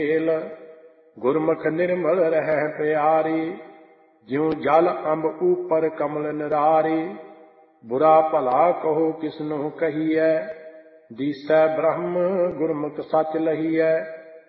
ਗੁਰਮੁਖ ਨਿਰਮਲ ਰਹਿ ਪਿਆਰੀ। ਜਿਉ ਜਲ ਅੰਬ ਉਪਰ ਕਮਲ ਨਿਰਾਰੀ। ਬੁਰਾ ਭਲਾ ਕਹੋ ਕਿਸਨੂੰ ਕਹੀਐ। ਦੀਸੈ ਬ੍ਰਹਮ ਗੁਰਮੁਖ ਸੱਚ ਲਹੀਐ।